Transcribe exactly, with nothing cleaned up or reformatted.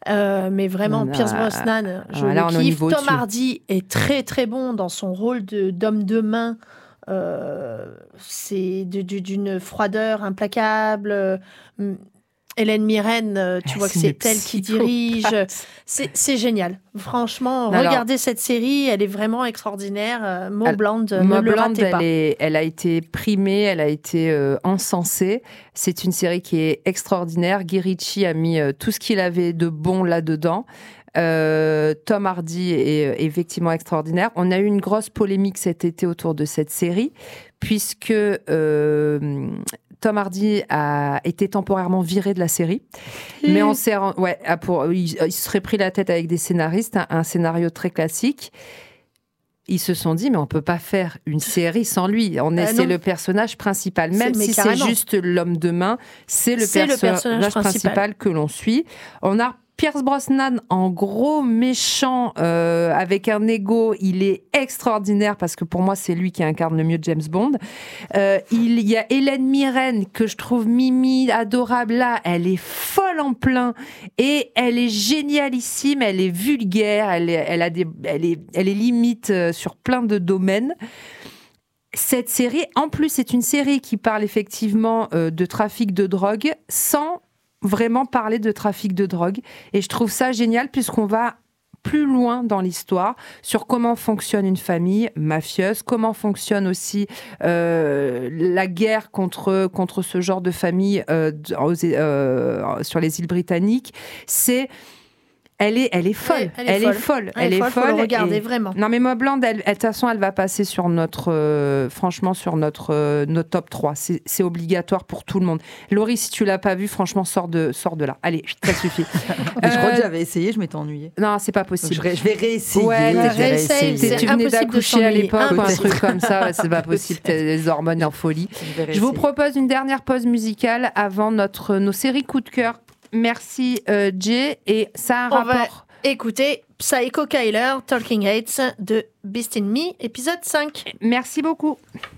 Euh, mais vraiment, a... Pierce Brosnan, je ah, là, le kiffe. Tom au-dessus. Hardy est très très bon dans son rôle de, d'homme de main. Euh, c'est de, de, d'une froideur implacable. Euh, Hélène Mirren, euh, tu ah, vois que c'est elle qui dirige. C'est, c'est génial. Franchement, Alors, regardez cette série, elle est vraiment extraordinaire. Euh, Mo Bland, ne Mo le Bland, ratez elle pas. Est, elle a été primée, elle a été euh, encensée. C'est une série qui est extraordinaire. Guy Ritchie a mis euh, tout ce qu'il avait de bon là-dedans. Euh, Tom Hardy est effectivement extraordinaire. On a eu une grosse polémique cet été autour de cette série, puisque euh, Tom Hardy a été temporairement viré de la série. Mmh. Mais on s'est, ouais, pour, il, il se serait pris la tête avec des scénaristes, un, un scénario très classique. Ils se sont dit, mais on ne peut pas faire une série sans lui. On est, euh, c'est le personnage principal. Même c'est, si carrément. c'est juste l'homme de main, c'est le, c'est perso- le personnage principal. principal que l'on suit. On a Pierce Brosnan en gros méchant euh, avec un ego, il est extraordinaire parce que pour moi c'est lui qui incarne le mieux James Bond. Euh, il y a Hélène Mirren que je trouve mimi, adorable là, elle est folle en plein et elle est génialissime, elle est vulgaire, elle est, elle a des, elle est, elle est limite euh, sur plein de domaines. Cette série, en plus, c'est une série qui parle effectivement euh, de trafic de drogue sans vraiment parler de trafic de drogue. Et je trouve ça génial puisqu'on va plus loin dans l'histoire sur comment fonctionne une famille mafieuse, comment fonctionne aussi euh, la guerre contre, contre ce genre de famille euh, euh, sur les îles britanniques. C'est... Elle est, elle est folle. Elle, elle est elle folle. Est folle. Elle, elle est folle. Faut le regarder, et... vraiment. Non, mais Mo Bland, elle, de toute façon, elle va passer sur notre, euh, franchement, sur notre, euh, notre top trois. C'est, c'est obligatoire pour tout le monde. Laurie, si tu l'as pas vu, franchement, sors de, sors de là. Allez, ça suffit. Mais euh... je crois que j'avais essayé, je m'étais ennuyée. Non, c'est pas possible. Je, ré- je vais réessayer. Ouais, je vais réessayer. C'est tu venais d'accoucher à l'époque ou un truc comme ça. C'est pas possible. T'as des hormones en folie. Je, je vous propose une dernière pause musicale avant notre, nos séries coup de cœur. Merci, euh, Jay. Et ça a un On rapport... Va... Écoutez, Psycho Kyler, Talking Heads de Beast in Me, épisode cinq. Merci beaucoup.